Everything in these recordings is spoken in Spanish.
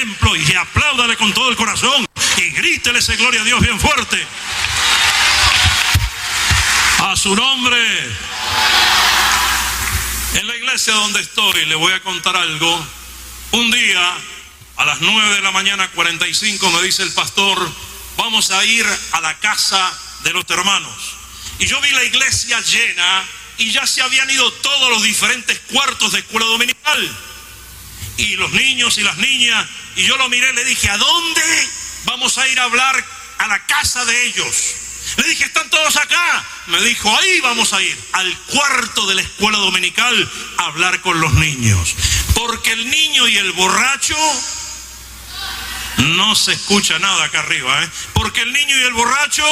ejemplo y apláudale con todo el corazón y grítele ese gloria a Dios bien fuerte. A su nombre. En la iglesia donde estoy, le voy a contar algo. Un día, a las 9 de la mañana 45, me dice el pastor, vamos a ir a la casa de los hermanos. Y yo vi la iglesia llena y ya se habían ido todos los diferentes cuartos de escuela dominical. Y los niños y las niñas, y yo lo miré y le dije, ¿a dónde vamos a ir a hablar? A la casa de ellos. Le dije, ¿están todos acá? Me dijo, ahí vamos a ir, al cuarto de la escuela dominical, a hablar con los niños. Porque el niño y el borracho, no se escucha nada acá arriba, porque el niño y el borracho,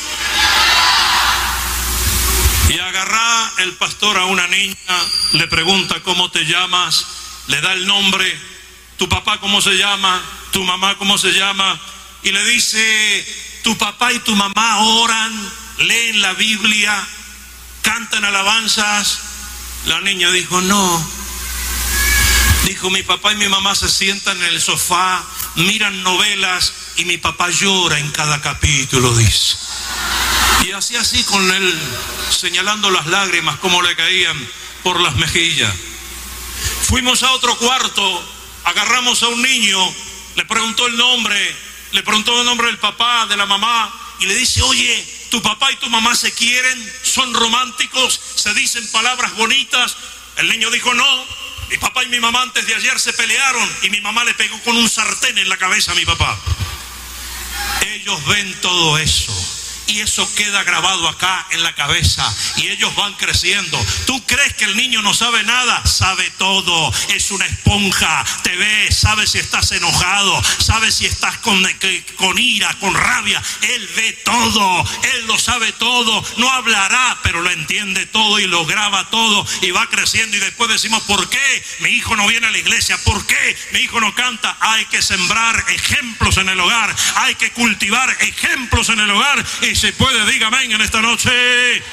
y agarrá el pastor a una niña, le pregunta, ¿cómo te llamas? Le da el nombre, tu papá cómo se llama, tu mamá cómo se llama, y le dice, tu papá y tu mamá oran, leen la Biblia, cantan alabanzas. La niña dijo, no. Dijo, mi papá y mi mamá se sientan en el sofá, miran novelas y mi papá llora en cada capítulo, dice. Y así con él, señalando las lágrimas como le caían por las mejillas. Fuimos a otro cuarto, agarramos a un niño, le preguntó el nombre del papá, de la mamá, y le dice, oye, ¿tu papá y tu mamá se quieren? ¿Son románticos? ¿Se dicen palabras bonitas? El niño dijo, no, mi papá y mi mamá antes de ayer se pelearon y mi mamá le pegó con un sartén en la cabeza a mi papá. Ellos ven todo eso. Y eso queda grabado acá en la cabeza y ellos van creciendo. ¿Tú crees que el niño no sabe nada? Sabe todo, es una esponja, te ve, sabe si estás enojado, sabe si estás con ira, con rabia. Él ve todo, él lo sabe todo, no hablará, pero lo entiende todo y lo graba todo y va creciendo. Y después decimos, ¿por qué mi hijo no viene a la iglesia? ¿Por qué mi hijo no canta? Hay que sembrar ejemplos en el hogar, hay que cultivar ejemplos en el hogar. Y si puede, diga amén en esta noche.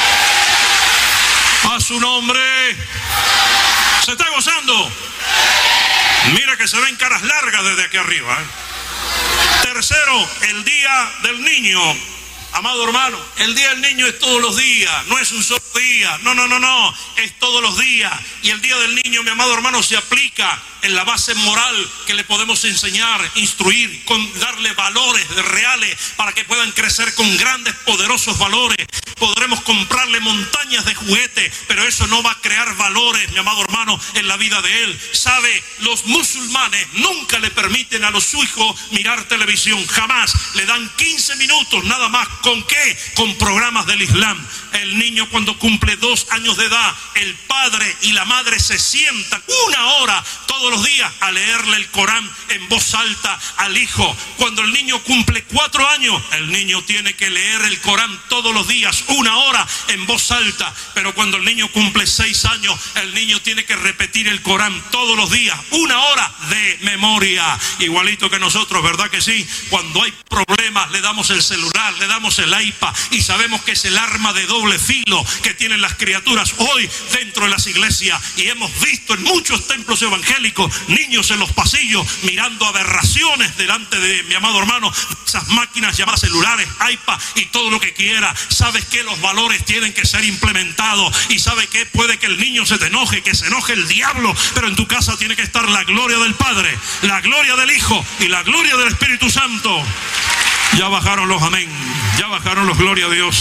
A su nombre. ¿Se está gozando? Mira que se ven caras largas desde aquí arriba. Tercero, el día del niño. Amado hermano, el día del niño es todos los días, no es un solo día, no, es todos los días. Y el día del niño, mi amado hermano, se aplica en la base moral que le podemos enseñar, instruir, darle valores reales para que puedan crecer con grandes, poderosos valores. Podremos comprarle montañas de juguete, pero eso no va a crear valores, mi amado hermano, en la vida de él. ¿Sabe? Los musulmanes nunca le permiten a los hijos mirar televisión, jamás. Le dan 15 minutos nada más. ¿Con qué? Con programas del Islam. El niño cuando cumple 2 años de edad, el padre y la madre se sientan 1 hora todos los días a leerle el Corán en voz alta al hijo. Cuando el niño cumple 4 años, el niño tiene que leer el Corán todos los días 1 hora en voz alta. Pero cuando el niño cumple 6 años, el niño tiene que repetir el Corán todos los días 1 hora de memoria. Igualito que nosotros, ¿verdad que sí? Cuando hay problemas le damos el celular, le damos el iPad y sabemos que es el arma de doble filo que tienen las criaturas hoy dentro de las iglesias. Y hemos visto en muchos templos evangélicos niños en los pasillos mirando aberraciones delante de, mi amado hermano, esas máquinas llamadas celulares, iPad y todo lo que quiera. ¿Sabes qué? Los valores tienen que ser implementados. ¿Y sabe qué? Puede que el niño se te enoje, que se enoje el diablo, pero en tu casa tiene que estar la gloria del Padre, la gloria del Hijo y la gloria del Espíritu Santo. Ya bajaron los amén, ya bajaron los gloria a Dios.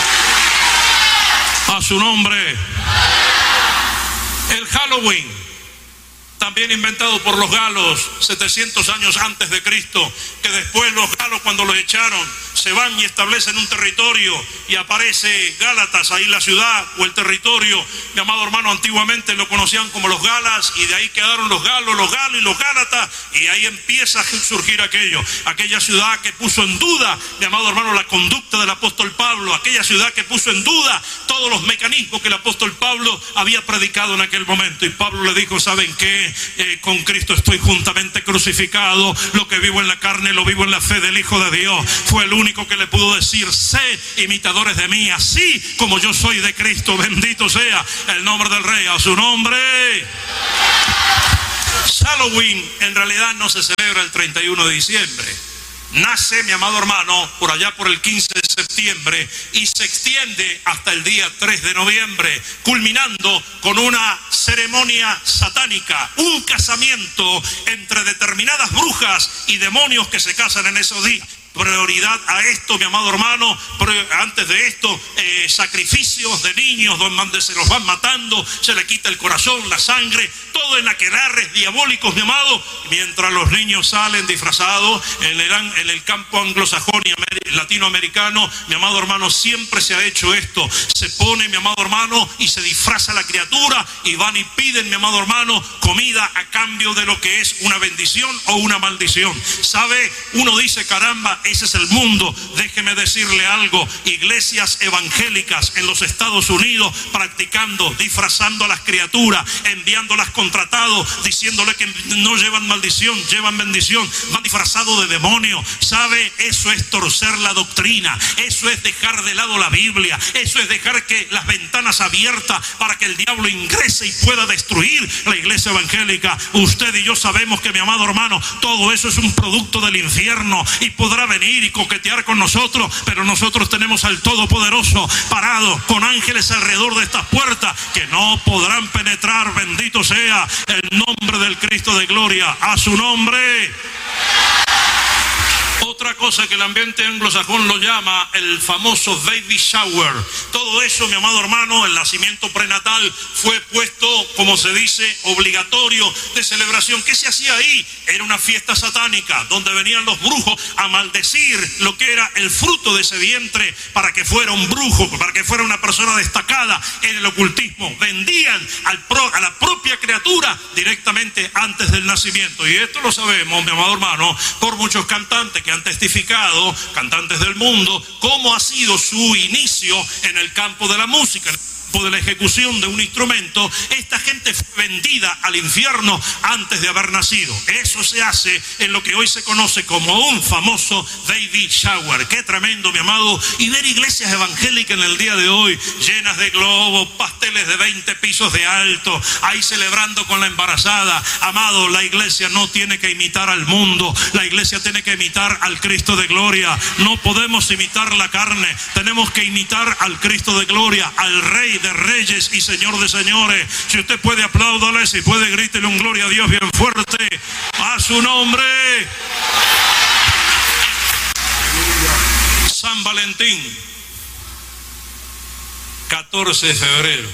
A su nombre. El Halloween, también inventado por los galos 700 años antes de Cristo, que después los galos, cuando los echaron, se van y establecen un territorio y aparece Gálatas, ahí la ciudad o el territorio. Mi amado hermano, antiguamente lo conocían como los Galas y de ahí quedaron los galos y los Gálatas, y ahí empieza a surgir aquella ciudad que puso en duda, mi amado hermano, la conducta del apóstol Pablo, aquella ciudad que puso en duda todos los mecanismos que el apóstol Pablo había predicado en aquel momento. Y Pablo le dijo, ¿saben qué? Con Cristo estoy juntamente crucificado, lo que vivo en la carne lo vivo en la fe del Hijo de Dios. Fue el único que le pudo decir, sed imitadores de mí, así como yo soy de Cristo. Bendito sea el nombre del Rey. A su nombre. Halloween en realidad no se celebra el 31 de diciembre. Nace, mi amado hermano, por allá por el 15 de septiembre y se extiende hasta el día 3 de noviembre, culminando con una ceremonia satánica, un casamiento entre determinadas brujas y demonios que se casan en esos días. Prioridad a esto, mi amado hermano. Antes de esto, sacrificios de niños donde se los van matando, se le quita el corazón, la sangre, todo en aquelarres diabólicos, mi amado, mientras los niños salen disfrazados en el campo anglosajón y latinoamericano. Mi amado hermano, siempre se ha hecho esto. Se pone, mi amado hermano, y se disfraza la criatura y van y piden, mi amado hermano, comida a cambio de lo que es una bendición o una maldición. ¿Sabe? Uno dice, caramba, ese es el mundo. Déjeme decirle algo: iglesias evangélicas en los Estados Unidos practicando, disfrazando a las criaturas, enviándolas contratados, diciéndole que no llevan maldición, llevan bendición, van disfrazados de demonios. ¿Sabe? Eso es torcer la doctrina, eso es dejar de lado la Biblia, eso es dejar que las ventanas abiertas para que el diablo ingrese y pueda destruir la iglesia evangélica. Usted y yo sabemos que, mi amado hermano, todo eso es un producto del infierno y podrá venir y coquetear con nosotros, pero nosotros tenemos al Todopoderoso parado con ángeles alrededor de estas puertas que no podrán penetrar. Bendito sea el nombre del Cristo de gloria. A su nombre. Otra cosa que el ambiente anglosajón lo llama el famoso baby shower. Todo eso, mi amado hermano, el nacimiento prenatal fue puesto, como se dice, obligatorio de celebración. ¿Qué se hacía ahí? Era una fiesta satánica donde venían los brujos a maldecir lo que era el fruto de ese vientre para que fuera un brujo, para que fuera una persona destacada en el ocultismo. Vendían a la propia criatura directamente antes del nacimiento. Y esto lo sabemos, mi amado hermano, por muchos cantantes que han testificado, cantantes del mundo, cómo ha sido su inicio en el campo de la música, de la ejecución de un instrumento. Esta gente fue vendida al infierno antes de haber nacido. Eso se hace en lo que hoy se conoce como un famoso baby shower. Qué tremendo, mi amado. Y ver iglesias evangélicas en el día de hoy llenas de globos, pasteles de 20 pisos de alto, ahí celebrando con la embarazada. Amado, la iglesia no tiene que imitar al mundo, la iglesia tiene que imitar al Cristo de gloria. No podemos imitar la carne, tenemos que imitar al Cristo de gloria, al Rey de Reyes y Señor de Señores. Si usted puede, apláudale. Si puede, grítele un gloria a Dios bien fuerte. A su nombre. San Valentín, 14 de febrero.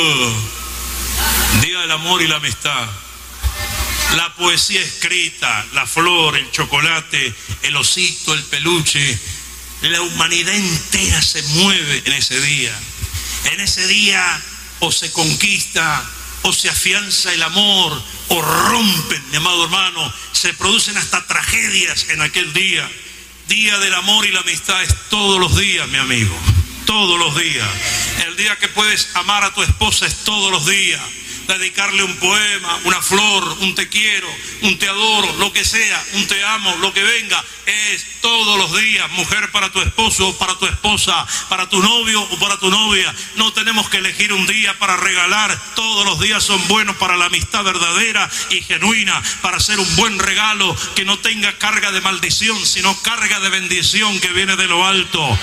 Día del amor y la amistad. La poesía escrita, la flor, el chocolate, el osito, el peluche. La humanidad entera se mueve en ese día. En ese día o se conquista o se afianza el amor o rompen, mi amado hermano. Se producen hasta tragedias en aquel día. Día del amor y la amistad es todos los días, mi amigo. Todos los días. El día que puedes amar a tu esposa es todos los días. Dedicarle un poema, una flor, un te quiero, un te adoro, lo que sea, un te amo, lo que venga, es todos los días. Mujer, para tu esposo, para tu esposa, para tu novio o para tu novia. No tenemos que elegir un día para regalar. Todos los días son buenos para la amistad verdadera y genuina, para hacer un buen regalo que no tenga carga de maldición, sino carga de bendición que viene de lo alto.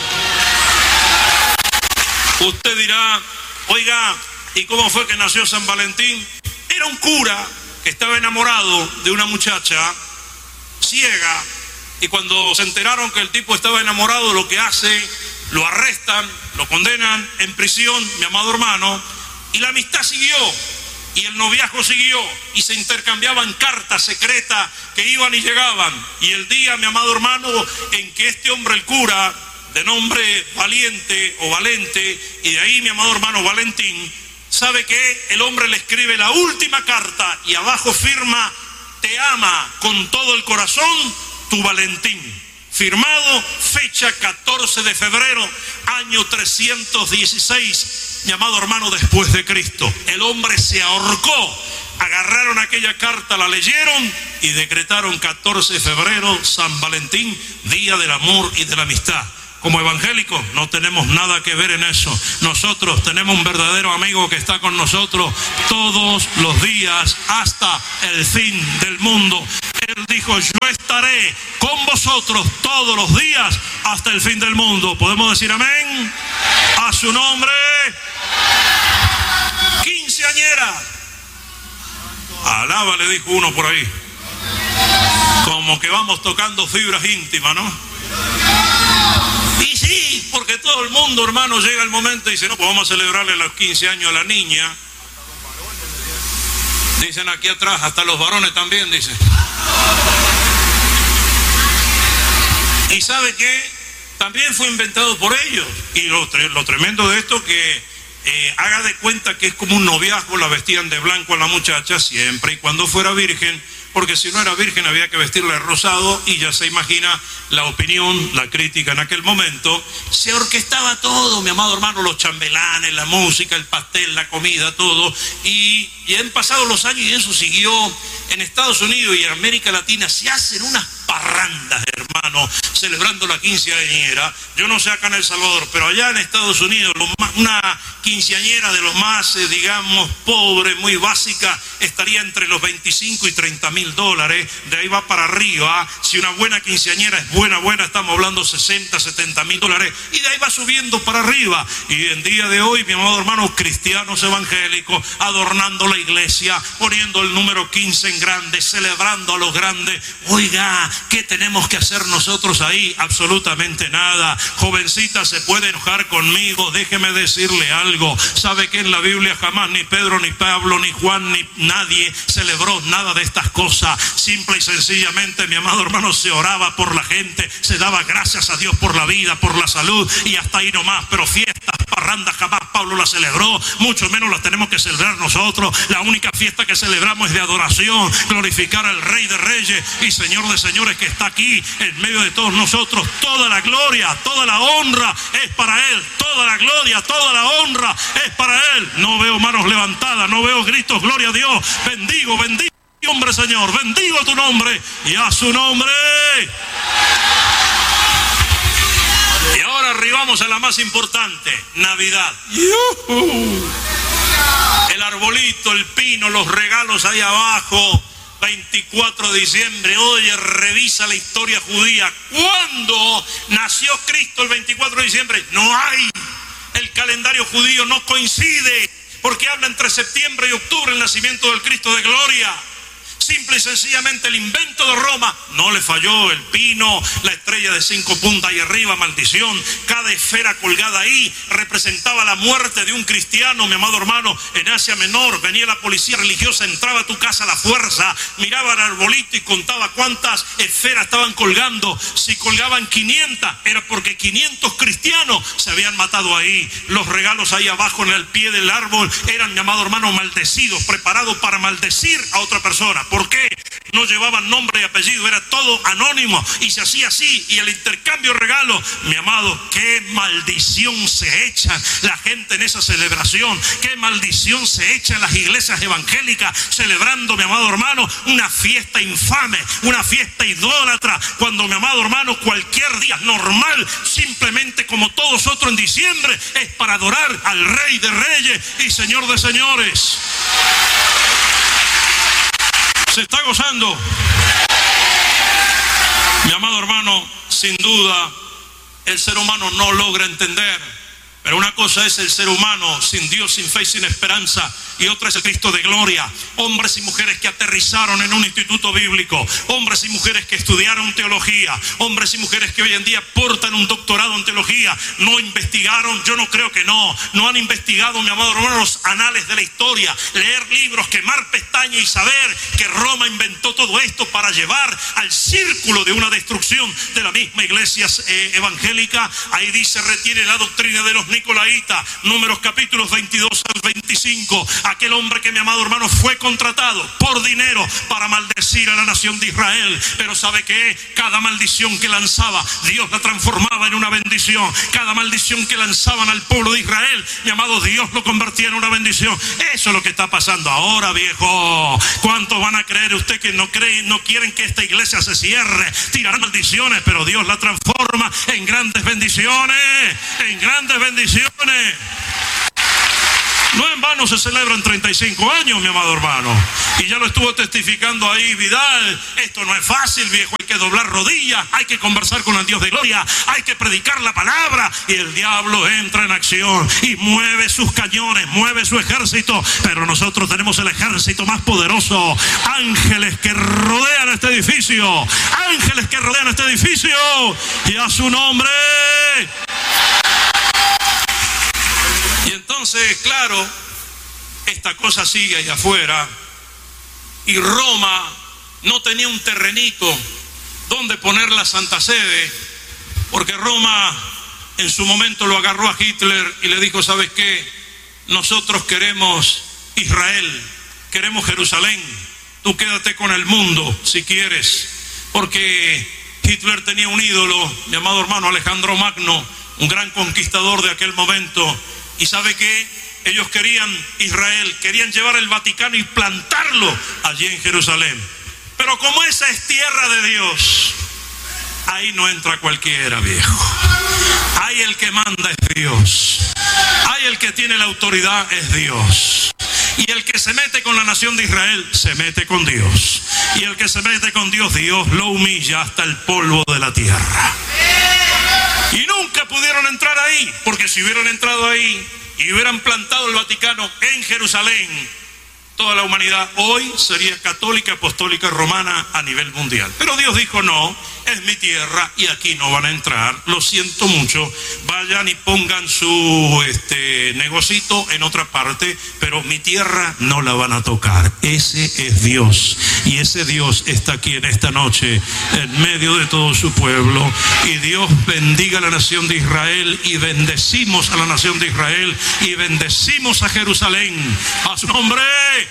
Usted dirá, oiga, ¿y cómo fue que nació San Valentín? Era un cura que estaba enamorado de una muchacha ciega, y cuando se enteraron que el tipo estaba enamorado, lo que hace, lo arrestan, lo condenan en prisión, mi amado hermano, y la amistad siguió, y el noviazgo siguió, y se intercambiaban cartas secretas que iban y llegaban. Y el día, mi amado hermano, en que este hombre, el cura, de nombre Valiente o Valente, y de ahí, mi amado hermano, Valentín, ¿sabe qué? El hombre le escribe la última carta y abajo firma: te ama con todo el corazón, tu Valentín. Firmado, fecha 14 de febrero, año 316, mi amado hermano, después de Cristo. El hombre se ahorcó. Agarraron aquella carta, la leyeron y decretaron 14 de febrero, San Valentín, día del amor y de la amistad. como evangélicos no tenemos nada que ver en eso. Nosotros tenemos un verdadero amigo que está con nosotros todos los días hasta el fin del mundo. Él dijo, yo estaré con vosotros todos los días hasta el fin del mundo. ¿Podemos decir amén? A su nombre. Quinceañera. Alaba, le dijo uno por ahí. Como que vamos tocando fibras íntimas, ¿no? Y sí, porque todo el mundo, hermano, llega el momento y dice, no, pues vamos a celebrarle los 15 años a la niña. Dicen aquí atrás, hasta los varones también, dicen. ¿Y sabe qué? También fue inventado por ellos. Y lo tremendo de esto que haga de cuenta que es como un noviazgo, la vestían de blanco a la muchacha siempre y cuando fuera virgen, porque si no era virgen había que vestirla de rosado, y ya se imagina la opinión, la crítica en aquel momento. Se orquestaba todo, mi amado hermano, los chambelanes, la música, el pastel, la comida, todo, y han pasado los años y eso siguió. En Estados Unidos y en América Latina se hacen unas parrandas, hermano, celebrando la quinceañera. Yo no sé acá en El Salvador, pero allá en Estados Unidos una quinceañera de los más, digamos, pobres, muy básica, estaría entre los 25 y 30 mil dólares. De ahí va para arriba. Si una buena quinceañera es buena, estamos hablando 60, 70 mil dólares. Y de ahí va subiendo para arriba. Y en día de hoy, mi amado hermano, cristianos evangélicos, adornando la iglesia, poniendo el número 15 en grande, celebrando a los grandes. Oiga, ¿qué tenemos que hacer nosotros ahí? Absolutamente nada. Jovencita, se puede enojar conmigo, déjeme decirle algo. ¿Sabe que en la Biblia jamás ni Pedro, ni Pablo, ni Juan, ni nadie celebró nada de estas cosas? Simple y sencillamente, mi amado hermano, se oraba por la gente, se daba gracias a Dios por la vida, por la salud, y hasta ahí nomás. Pero fiestas, parrandas, jamás Pablo las celebró, mucho menos las tenemos que celebrar nosotros. La única fiesta que celebramos es de adoración, glorificar al Rey de Reyes y Señor de Señores, que está aquí en medio de todos nosotros. Toda la gloria, toda la honra es para Él. Toda la gloria, toda la honra es para Él. No veo manos levantadas, no veo gritos, gloria a Dios. Bendigo, bendigo tu nombre, Señor, bendigo tu nombre y a su nombre. Y ahora arribamos a la más importante, Navidad. El arbolito, el pino, los regalos ahí abajo. 24 de diciembre, oye, revisa la historia judía. ¿Cuándo nació Cristo el 24 de diciembre? No hay. El calendario judío no coincide, porque habla entre septiembre y octubre el nacimiento del Cristo de gloria. Simple y sencillamente el invento de Roma no le falló. El pino, la estrella de 5 puntas ahí arriba, maldición. Cada esfera colgada ahí representaba la muerte de un cristiano, mi amado hermano. En Asia Menor venía la policía religiosa, entraba a tu casa a la fuerza, miraba el arbolito y contaba cuántas esferas estaban colgando. Si colgaban 500, era porque 500 cristianos se habían matado ahí. Los regalos ahí abajo en el pie del árbol eran, mi amado hermano, maldecidos, preparados para maldecir a otra persona. ¿Por qué? No llevaban nombre y apellido, era todo anónimo y se hacía así. Y el intercambio de regalos, mi amado, qué maldición se echa la gente en esa celebración. Qué maldición se echa en las iglesias evangélicas celebrando, mi amado hermano, una fiesta infame, una fiesta idólatra, cuando, mi amado hermano, cualquier día normal, simplemente como todos otros en diciembre, es para adorar al Rey de Reyes y Señor de Señores. ¿Se está gozando? Mi amado hermano, sin duda, el ser humano no logra entender. Pero una cosa es el ser humano sin Dios, sin fe y sin esperanza, y otra es el Cristo de gloria. Hombres y mujeres que aterrizaron en un instituto bíblico, hombres y mujeres que estudiaron teología, hombres y mujeres que hoy en día portan un doctorado en teología. No investigaron, yo no creo que no han investigado, mi amado hermano, los anales de la historia, leer libros, quemar pestañas y saber que Roma inventó todo esto para llevar al círculo de una destrucción de la misma iglesia evangélica. Ahí dice, retiene la doctrina de los nicolaítas. Números capítulos 22 al 25. Aquel hombre que, mi amado hermano, fue contratado por dinero para maldecir a la nación de Israel. Pero ¿sabe qué? Cada maldición que lanzaba, Dios la transformaba en una bendición. Cada maldición que lanzaban al pueblo de Israel, mi amado, Dios lo convertía en una bendición. Eso es lo que está pasando ahora, viejo. ¿Cuántos van a creer usted que no creen, no quieren que esta iglesia se cierre? Tirarán maldiciones, pero Dios la transforma en grandes bendiciones. En grandes bendiciones. No en vano se celebran 35 años, mi amado hermano. Y ya lo estuvo testificando ahí Vidal. Esto no es fácil, viejo. Hay que doblar rodillas, hay que conversar con el Dios de gloria, hay que predicar la palabra. Y el diablo entra en acción y mueve sus cañones, mueve su ejército. Pero nosotros tenemos el ejército más poderoso. Ángeles que rodean este edificio. Ángeles que rodean este edificio. Y a su nombre. Y entonces, claro, esta cosa sigue allá afuera. Y Roma no tenía un terrenito donde poner la Santa Sede, porque Roma en su momento lo agarró a Hitler y le dijo: ¿sabes qué? Nosotros queremos Israel, queremos Jerusalén. Tú quédate con el mundo si quieres. Porque Hitler tenía un ídolo llamado, hermano, Alejandro Magno, un gran conquistador de aquel momento. ¿Y sabe qué? Ellos querían Israel, querían llevar el Vaticano y plantarlo allí en Jerusalén. Pero como esa es tierra de Dios, ahí no entra cualquiera, viejo. Ahí el que manda es Dios. Ahí el que tiene la autoridad es Dios. Y el que se mete con la nación de Israel, se mete con Dios. Y el que se mete con Dios, Dios lo humilla hasta el polvo de la tierra. Y nunca pudieron entrar ahí, porque si hubieran entrado ahí y hubieran plantado el Vaticano en Jerusalén, toda la humanidad hoy sería católica, apostólica, romana a nivel mundial. Pero Dios dijo: no, es mi tierra y aquí no van a entrar. Lo siento mucho, vayan y pongan su negocito en otra parte, pero mi tierra no la van a tocar. Ese es Dios, y ese Dios está aquí en esta noche en medio de todo su pueblo. Y Dios bendiga a la nación de Israel, y bendecimos a la nación de Israel, y bendecimos a Jerusalén a su nombre.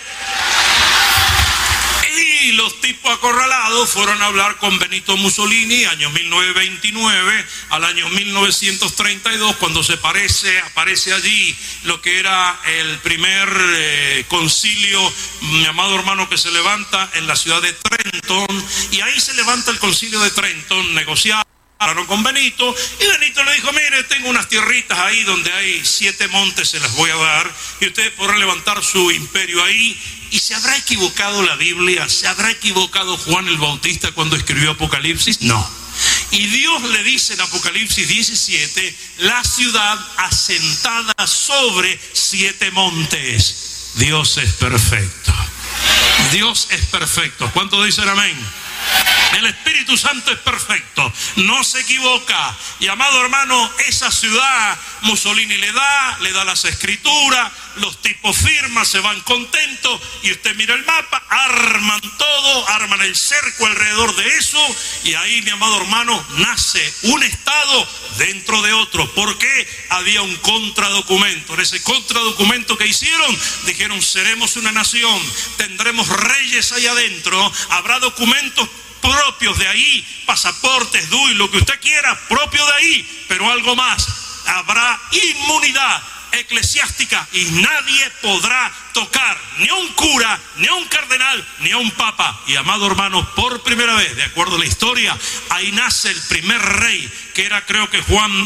Y los tipos acorralados fueron a hablar con Benito Mussolini, año 1929 al año 1932, cuando aparece allí lo que era el primer concilio, mi amado hermano, que se levanta en la ciudad de Trenton. Y ahí se levanta el concilio de Trenton, negociaron con Benito, y Benito le dijo: mire, tengo unas tierritas ahí donde hay 7 montes, se las voy a dar, y ustedes podrán levantar su imperio ahí. ¿Y se habrá equivocado la Biblia? ¿Se habrá equivocado Juan el Bautista cuando escribió Apocalipsis? No. Y Dios le dice en Apocalipsis 17: la ciudad asentada sobre 7 montes. Dios es perfecto. Dios es perfecto. ¿Cuántos dicen amén? El Espíritu Santo es perfecto, no se equivoca. Y amado hermano, esa ciudad Mussolini le da las escrituras, los tipos firman, se van contentos, y usted mira el mapa, arman todo, arman el cerco alrededor de eso, y ahí, mi amado hermano, nace un estado dentro de otro. Porque había un contradocumento. En ese contradocumento que hicieron, dijeron: seremos una nación, tendremos reyes ahí adentro, habrá documentos propios de ahí, pasaportes, DUI, lo que usted quiera, propio de ahí, pero algo más: habrá inmunidad eclesiástica y nadie podrá tocar ni a un cura, ni a un cardenal, ni a un papa. Y amado hermano, por primera vez, de acuerdo a la historia, ahí nace el primer rey, que era, creo que Juan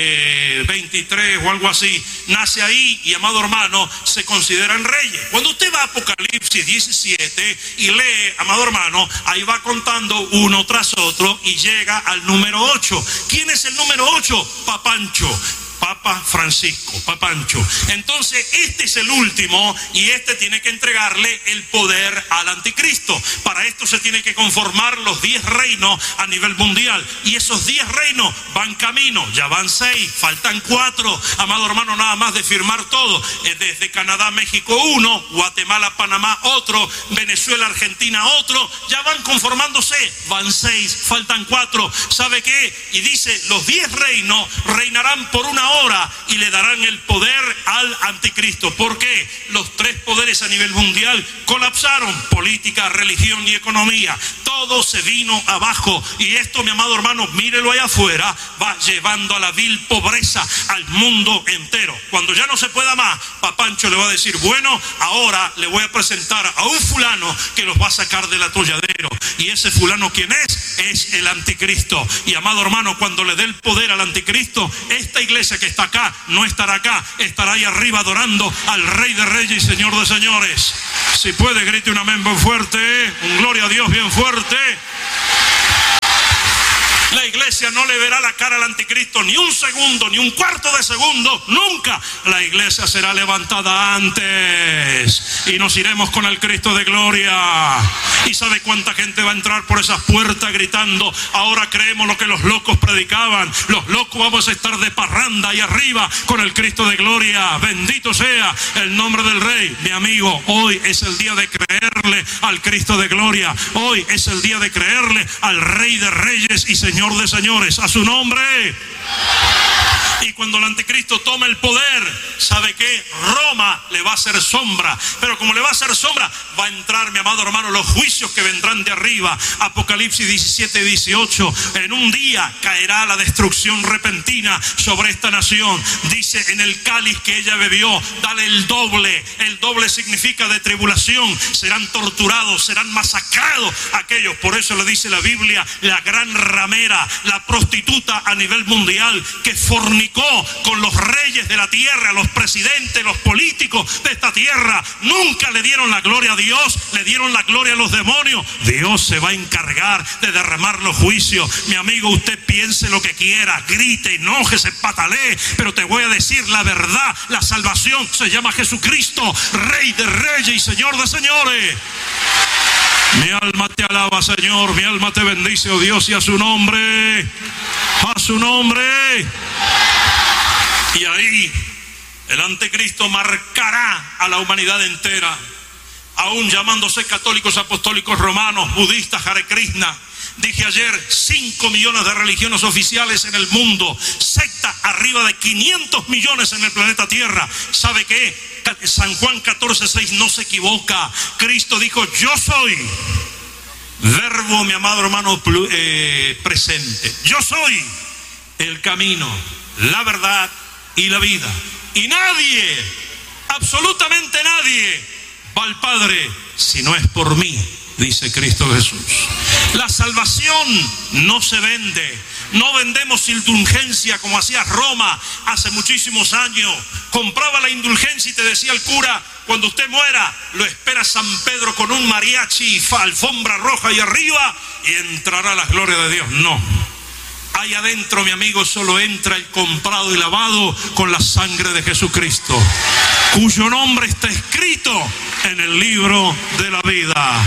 23 o algo así, nace ahí, y amado hermano, se consideran reyes. Cuando usted va a Apocalipsis 17 y lee, amado hermano, ahí va contando uno tras otro y llega al número 8. ¿Quién es el número 8? Papancho. Papa Francisco, Papancho. Entonces este es el último, y este tiene que entregarle el poder al anticristo. Para esto se tiene que conformar los 10 reinos a nivel mundial, y esos 10 reinos van camino. Ya van 6, faltan 4, amado hermano, nada más de firmar todo. Desde Canadá, México 1, Guatemala, Panamá otro, Venezuela, Argentina otro. Ya van conformándose, van 6, faltan 4. ¿Sabe qué? Y dice: los 10 reinos reinarán por una ahora y le darán el poder al anticristo. ¿Por qué? Los tres poderes a nivel mundial colapsaron: política, religión y economía. Todo se vino abajo, y esto, mi amado hermano, mírelo allá afuera, va llevando a la vil pobreza al mundo entero. Cuando ya no se pueda más, Papancho le va a decir: bueno, ahora le voy a presentar a un fulano que los va a sacar del atolladero. Y ese fulano, ¿quién es? Es el anticristo. Y amado hermano, cuando le dé el poder al anticristo, esta iglesia que está acá no estará acá, estará ahí arriba adorando al Rey de Reyes y Señor de Señores. Si puede, grite un amén bien fuerte, un gloria a Dios bien fuerte. La iglesia no le verá la cara al anticristo ni un segundo, ni un cuarto de segundo, nunca. La iglesia será levantada antes y nos iremos con el Cristo de gloria. ¿Y sabe cuánta gente va a entrar por esas puertas gritando: ahora creemos lo que los locos predicaban? Los locos vamos a estar de parranda ahí arriba con el Cristo de gloria. Bendito sea el nombre del Rey. Mi amigo, hoy es el día de creerle al Cristo de gloria. Hoy es el día de creerle al Rey de Reyes y Señor de Señores. A su nombre. Y cuando el anticristo tome el poder, ¿sabe qué? Roma le va a hacer sombra. Pero como le va a hacer sombra, va a entrar, mi amado hermano, los juicios que vendrán de arriba. Apocalipsis 17 y 18. En un día caerá la destrucción repentina sobre esta nación. Dice: en el cáliz que ella bebió, dale el doble. El doble significa de tribulación. Serán torturados, serán masacrados aquellos. Por eso le dice la Biblia: la gran ramera, la prostituta a nivel mundial, que fornicó con los reyes de la tierra, los presidentes, los políticos de esta tierra. Nunca le dieron la gloria a Dios, le dieron la gloria a los demonios. Dios se va a encargar de derramar los juicios. Mi amigo, usted piense lo que quiera, grite, enójese, patalee, pero te voy a decir la verdad: la salvación se llama Jesucristo, Rey de Reyes y Señor de Señores. Mi alma te alaba, Señor, mi alma te bendice, oh Dios, y a su nombre, a su nombre. Y ahí el anticristo marcará a la humanidad entera, aún llamándose católicos, apostólicos, romanos, budistas, Hare Krishna. Dije ayer, 5 millones de religiones oficiales en el mundo, secta arriba de 500 millones en el planeta Tierra. ¿Sabe qué? San Juan 14:6 no se equivoca. Cristo dijo: yo soy. Verbo, mi amado hermano, presente. Yo soy el camino, la verdad y la vida. Y nadie, absolutamente nadie, va al Padre si no es por mí, dice Cristo Jesús. La salvación no se vende. No vendemos indulgencia como hacía Roma hace muchísimos años. Compraba la indulgencia y te decía el cura: cuando usted muera, lo espera San Pedro con un mariachi y alfombra roja y arriba, y entrará a la gloria de Dios. No. Ahí adentro, mi amigo, solo entra el comprado y lavado con la sangre de Jesucristo, cuyo nombre está escrito en el libro de la vida.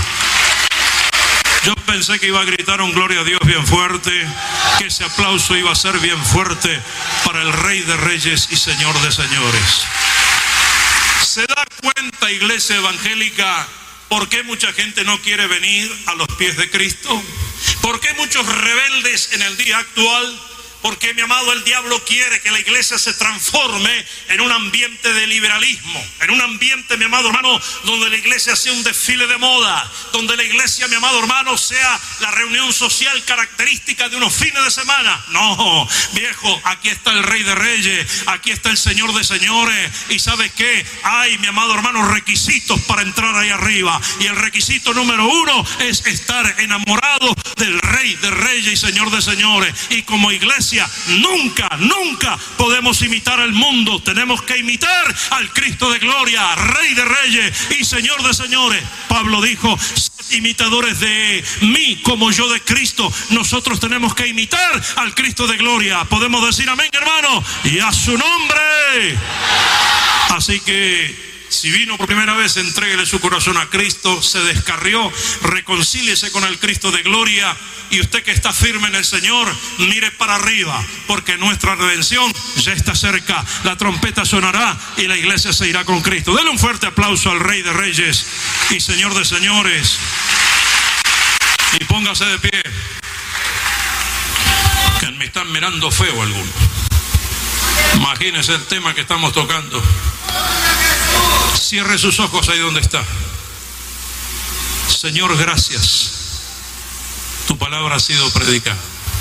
Yo pensé que iba a gritar un gloria a Dios bien fuerte, que ese aplauso iba a ser bien fuerte para el Rey de Reyes y Señor de Señores. ¿Se da cuenta, iglesia evangélica, por qué mucha gente no quiere venir a los pies de Cristo? ¿Por qué muchos rebeldes en el día actual? Porque, mi amado, el diablo quiere que la iglesia se transforme en un ambiente de liberalismo, en un ambiente, mi amado hermano, donde la iglesia sea un desfile de moda, donde la iglesia, mi amado hermano, sea la reunión social característica de unos fines de semana. No, viejo, aquí está el Rey de Reyes, aquí está el Señor de Señores. ¿Y sabes qué? Hay, mi amado hermano, requisitos para entrar ahí arriba. Y el requisito número 1 es estar enamorado del Rey de Reyes y Señor de Señores. Y como iglesia, nunca podemos imitar al mundo. Tenemos que imitar al Cristo de gloria, Rey de Reyes y Señor de Señores. Pablo dijo: sed imitadores de mí como yo de Cristo. Nosotros tenemos que imitar al Cristo de gloria. Podemos decir amén, hermano, y a su nombre. Así que, si vino por primera vez, entréguele su corazón a Cristo. Se descarrió, reconcíliese con el Cristo de gloria. Y usted que está firme en el Señor, mire para arriba, porque nuestra redención ya está cerca. La trompeta sonará y la iglesia se irá con Cristo. Denle un fuerte aplauso al Rey de Reyes y Señor de Señores. Y póngase de pie, que me están mirando feo algunos. Imagínense el tema que estamos tocando. Cierre sus ojos ahí donde está. Señor, gracias. Tu palabra ha sido predicada.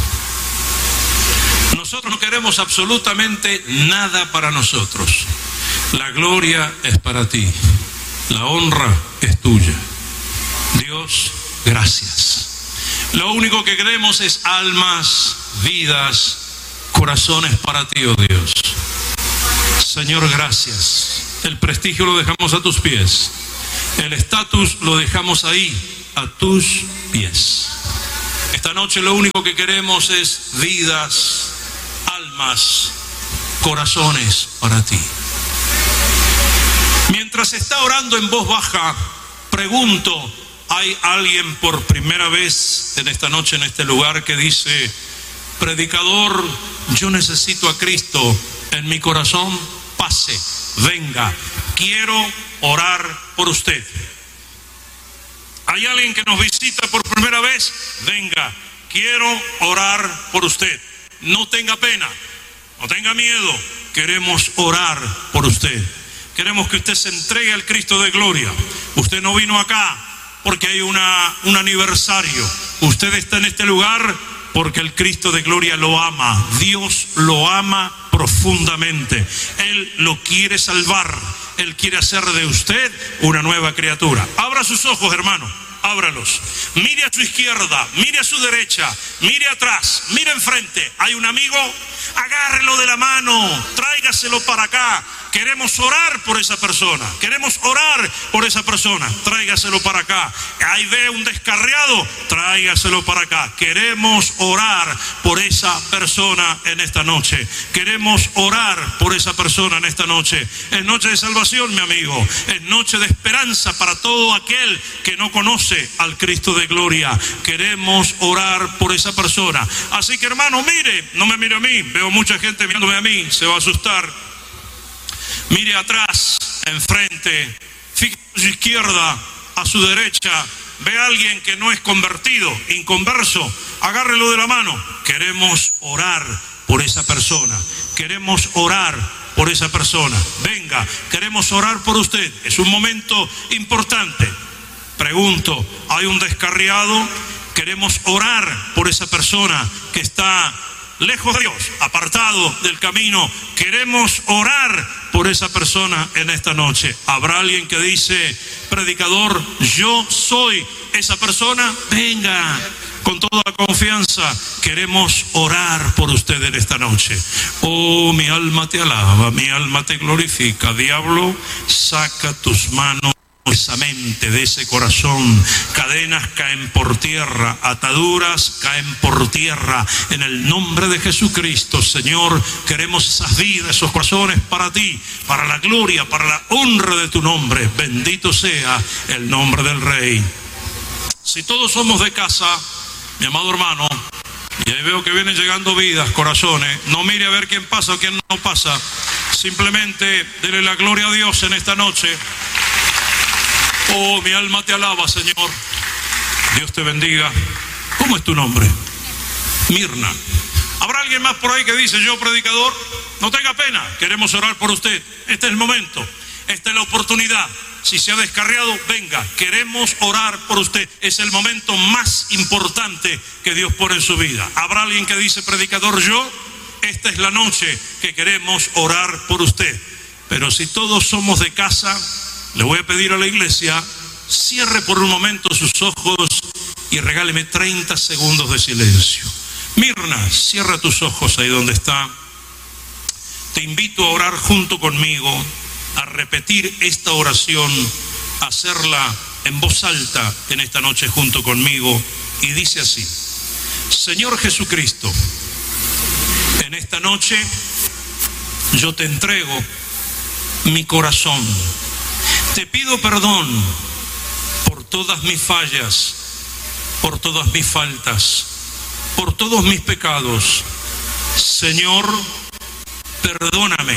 Nosotros no queremos absolutamente nada para nosotros. La gloria es para ti. La honra es tuya. Dios, gracias. Lo único que queremos es almas, vidas, corazones para ti, oh Dios. Señor, gracias. El prestigio lo dejamos a tus pies. El estatus lo dejamos ahí, a tus pies. Esta noche lo único que queremos es vidas, almas, corazones para ti. Mientras está orando en voz baja, pregunto, ¿hay alguien por primera vez en esta noche en este lugar que dice: predicador, yo necesito a Cristo en mi corazón? Pase, venga, quiero orar por usted. ¿Hay alguien que nos visita por primera vez? Venga, quiero orar por usted. No tenga pena, no tenga miedo, queremos orar por usted. Queremos que usted se entregue al Cristo de gloria. Usted no vino acá porque hay un aniversario. Usted está en este lugar porque el Cristo de gloria lo ama. Dios lo ama profundamente. Él lo quiere salvar. Él quiere hacer de usted una nueva criatura. Abra sus ojos, hermano. Ábralos. Mire a su izquierda, mire a su derecha, mire atrás, mire enfrente. ¿Hay un amigo? Agárrelo de la mano, tráigaselo para acá. Queremos orar por esa persona. Queremos orar por esa persona. Tráigaselo para acá. Ahí ve un descarriado, tráigaselo para acá. Queremos orar por esa persona en esta noche. Queremos orar por esa persona en esta noche. Es noche de salvación, mi amigo. Es noche de esperanza para todo aquel que no conoce al Cristo de gloria. Queremos orar por esa persona. Así que, hermano, mire, no me mire a mí. Veo mucha gente mirándome a mí, se va a asustar. Mire atrás, enfrente, fíjese a su izquierda, a su derecha. Ve a alguien que no es convertido, inconverso, agárrelo de la mano. Queremos orar por esa persona. Queremos orar por esa persona. Venga, queremos orar por usted. Es un momento importante. Pregunto, ¿hay un descarriado? Queremos orar por esa persona que está lejos de Dios, apartado del camino. Queremos orar por esa persona en esta noche. ¿Habrá alguien que dice: predicador, yo soy esa persona? Venga, con toda confianza, queremos orar por usted en esta noche. Oh, mi alma te alaba, mi alma te glorifica. Diablo, saca tus manos de esa mente, de ese corazón. Cadenas caen por tierra, ataduras caen por tierra. En el nombre de Jesucristo, Señor, queremos esas vidas, esos corazones para ti, para la gloria, para la honra de tu nombre. Bendito sea el nombre del Rey. Si todos somos de casa, mi amado hermano, y ahí veo que vienen llegando vidas, corazones, no mire a ver quién pasa o quién no pasa. Simplemente dele la gloria a Dios en esta noche. Oh, mi alma te alaba, Señor. Dios te bendiga. ¿Cómo es tu nombre? Mirna. ¿Habrá alguien más por ahí que dice: yo, predicador? No tenga pena, queremos orar por usted. Este es el momento, esta es la oportunidad. Si se ha descarriado, venga, queremos orar por usted. Es el momento más importante que Dios pone en su vida. ¿Habrá alguien que dice: predicador, yo? Esta es la noche que queremos orar por usted. Pero si todos somos de casa, le voy a pedir a la iglesia, cierre por un momento sus ojos y regáleme 30 segundos de silencio. Mirna, cierra tus ojos ahí donde está. Te invito a orar junto conmigo, a repetir esta oración, a hacerla en voz alta en esta noche junto conmigo. Y dice así: Señor Jesucristo, en esta noche yo te entrego mi corazón. Te pido perdón por todas mis fallas, por todas mis faltas, por todos mis pecados. Señor, perdóname.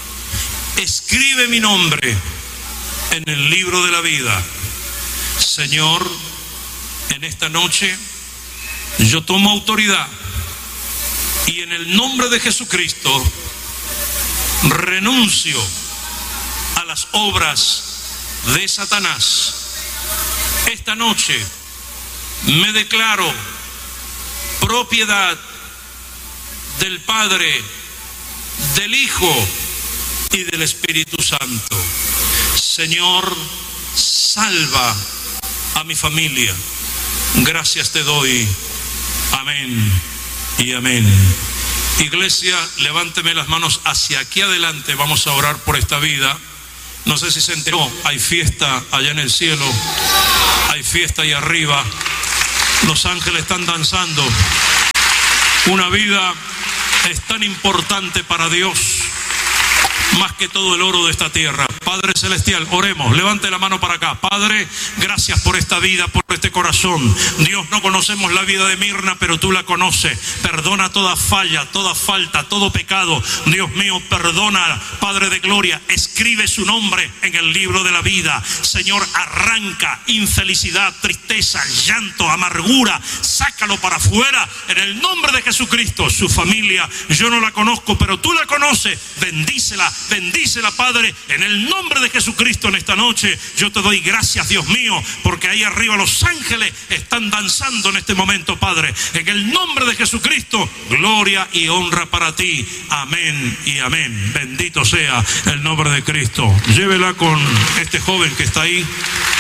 Escribe mi nombre en el libro de la vida. Señor, en esta noche yo tomo autoridad y en el nombre de Jesucristo renuncio a las obras de Satanás. Esta noche me declaro propiedad del Padre, del Hijo y del Espíritu Santo. Señor, salva a mi familia. Gracias te doy. Amén y amén. Iglesia, levánteme las manos hacia aquí adelante. Vamos a orar por esta vida. No sé si se enteró, hay fiesta allá en el cielo, hay fiesta ahí arriba. Los ángeles están danzando. Una vida es tan importante para Dios, más que todo el oro de esta tierra. Padre Celestial, oremos, levante la mano para acá. Padre, gracias por esta vida, por este corazón. Dios, no conocemos la vida de Mirna, pero tú la conoces. Perdona toda falla, toda falta, todo pecado. Dios mío, perdona, Padre de gloria. Escribe su nombre en el libro de la vida. Señor, arranca infelicidad, tristeza, llanto, amargura. Sácalo para afuera en el nombre de Jesucristo. Su familia, yo no la conozco, pero tú la conoces. Bendícela, bendícela, Padre, en el nombre de Jesucristo. En esta noche yo te doy gracias, Dios mío, porque ahí arriba los ángeles están danzando en este momento, Padre. En el nombre de Jesucristo, gloria y honra para ti. Amén y amén. Bendito sea el nombre de Cristo. Llévela con este joven que está ahí.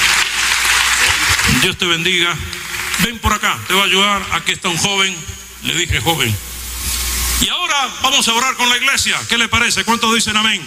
Dios te bendiga. Ven por acá, te va a ayudar. Aquí está un joven. Le dije joven. Y ahora vamos a orar con la iglesia. ¿Qué le parece? ¿Cuántos dicen amén?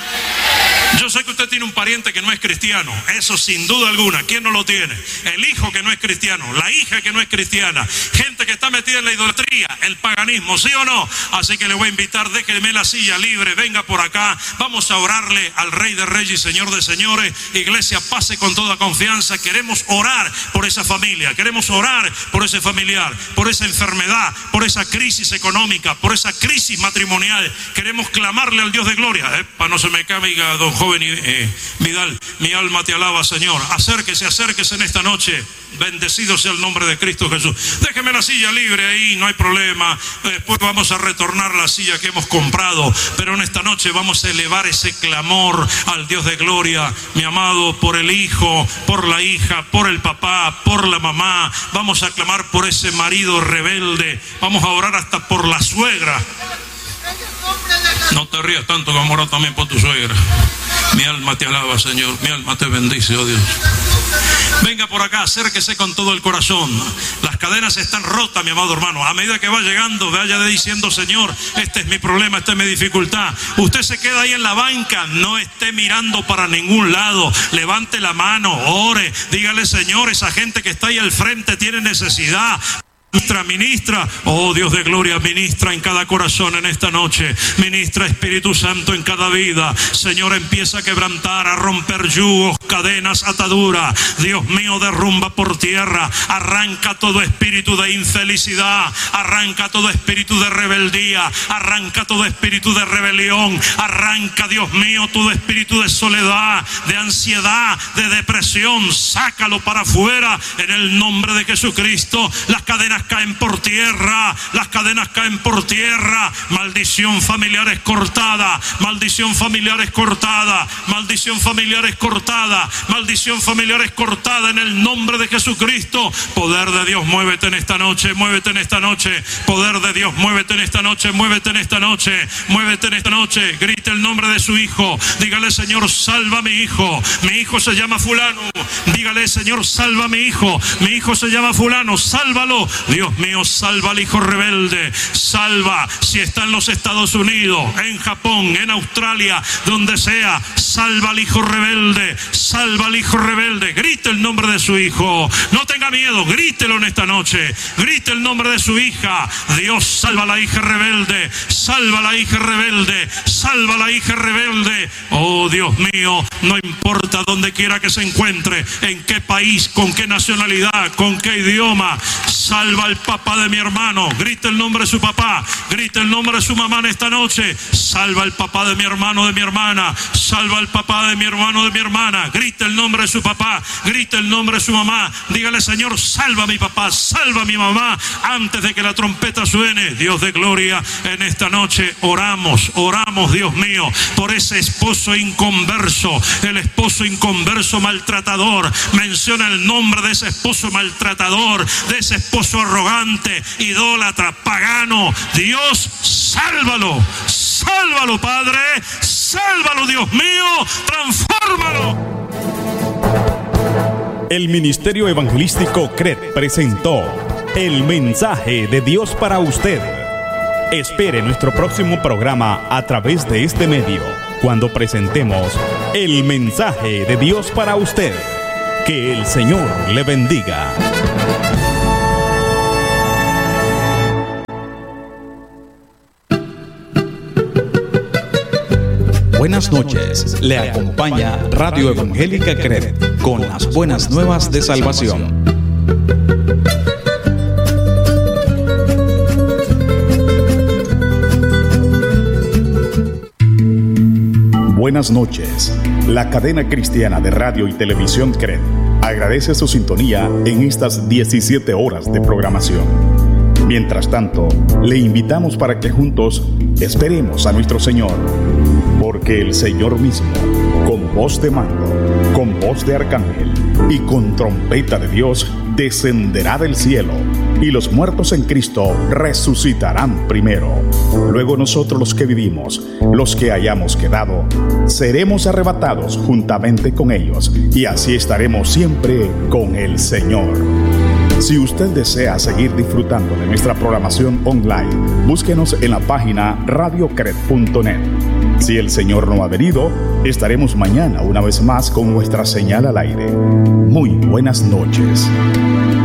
Yo sé que usted tiene un pariente que no es cristiano, eso sin duda alguna. ¿Quién no lo tiene? El hijo que no es cristiano, la hija que no es cristiana, gente que está metida en la idolatría, el paganismo, ¿sí o no? Así que le voy a invitar, déjeme la silla libre, venga por acá, vamos a orarle al Rey de Reyes y Señor de Señores. Iglesia, pase con toda confianza. Queremos orar por esa familia, queremos orar por ese familiar, por esa enfermedad, por esa crisis económica, por esa crisis matrimonial. Queremos clamarle al Dios de gloria. Para no se me caiga, don joven Vidal, mi alma te alaba, Señor. Acérquese, acérquese en esta noche. Bendecido sea el nombre de Cristo Jesús. Déjeme la silla libre ahí, no hay problema. Después vamos a retornar la silla que hemos comprado, pero en esta noche vamos a elevar ese clamor al Dios de gloria, mi amado, por el hijo, por la hija, por el papá, por la mamá. Vamos a clamar por ese marido rebelde. Vamos a orar hasta por la suegra. No te rías tanto, que vamos a orar también por tu suegra. Mi alma te alaba, Señor. Mi alma te bendice, oh Dios. Venga por acá, acérquese con todo el corazón. Las cadenas están rotas, mi amado hermano. A medida que va llegando, vaya diciendo: Señor, este es mi problema, esta es mi dificultad. Usted se queda ahí en la banca, no esté mirando para ningún lado. Levante la mano, ore, dígale: Señor, esa gente que está ahí al frente tiene necesidad. Ministra, oh Dios de gloria, ministra en cada corazón en esta noche. Ministra, Espíritu Santo, en cada vida. Señor, empieza a quebrantar, a romper yugos, cadenas, ataduras. Dios mío, derrumba por tierra. Arranca todo espíritu de infelicidad. Arranca todo espíritu de rebeldía. Arranca todo espíritu de rebelión. Arranca, Dios mío, todo espíritu de soledad, de ansiedad, de depresión. Sácalo para afuera en el nombre de Jesucristo. Las cadenas caen por tierra, las cadenas caen por tierra. Maldición familiar es cortada, maldición familiar es cortada, maldición familiar es cortada, maldición familiar es cortada en el nombre de Jesucristo. Poder de Dios, muévete en esta noche, muévete en esta noche. Poder de Dios, muévete en esta noche, muévete en esta noche, muévete en esta noche. Grite el nombre de su hijo, dígale: Señor, salva a mi hijo se llama fulano. Dígale: Señor, salva a mi hijo se llama fulano, sálvalo. Dios mío, salva al hijo rebelde. Salva, si está en los Estados Unidos, en Japón, en Australia, donde sea. Salva al hijo rebelde, salva al hijo rebelde. Grite el nombre de su hijo, no tenga miedo, grítelo en esta noche. Grite el nombre de su hija. Dios, salva a la hija rebelde, salva a la hija rebelde, salva a la hija rebelde. Oh Dios mío, no importa donde quiera que se encuentre, en qué país, con qué nacionalidad, con qué idioma. Salva salva al papá de mi hermano. Grita el nombre de su papá, grita el nombre de su mamá en esta noche. Salva al papá de mi hermano, de mi hermana. Salva al papá de mi hermano, de mi hermana. Grita el nombre de su papá, grita el nombre de su mamá. Dígale: Señor, salva a mi papá, salva a mi mamá antes de que la trompeta suene. Dios de gloria, en esta noche oramos, Dios mío, por ese esposo inconverso, el esposo inconverso maltratador. Menciona el nombre de ese esposo maltratador, de ese esposo arrogante, idólatra, pagano. Dios, sálvalo, sálvalo, Padre, sálvalo, Dios mío, transfórmalo. El Ministerio Evangelístico CRED presentó el mensaje de Dios para usted. Espere nuestro próximo programa a través de este medio, cuando presentemos el mensaje de Dios para usted. Que el Señor le bendiga. Buenas noches, le acompaña Radio Evangélica CRED con las buenas nuevas de salvación. Buenas noches, la cadena cristiana de radio y televisión CRED agradece su sintonía en estas 17 horas de programación. Mientras tanto, le invitamos para que juntos esperemos a nuestro Señor, porque el Señor mismo, con voz de mando, con voz de arcángel y con trompeta de Dios, descenderá del cielo, y los muertos en Cristo resucitarán primero. Luego nosotros, los que vivimos, los que hayamos quedado, seremos arrebatados juntamente con ellos, y así estaremos siempre con el Señor. Si usted desea seguir disfrutando de nuestra programación online, búsquenos en la página radiocred.net. Si el Señor no ha venido, estaremos mañana una vez más con nuestra señal al aire. Muy buenas noches.